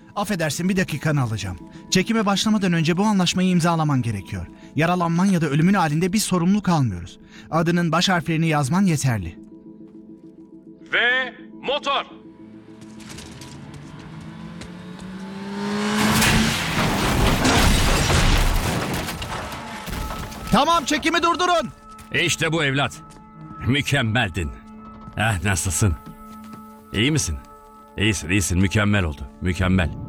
Affedersin, bir dakikanı alacağım. Çekime başlamadan önce bu anlaşmayı imzalaman gerekiyor. Yaralanman ya da ölümün halinde bir sorumluluk almıyoruz. Adının baş harflerini yazman yeterli. Ve motor. Tamam, çekimi durdurun. İşte bu evlat. Mükemmeldin. Nasılsın? İyi misin? İyisin, mükemmel oldu. Mükemmel.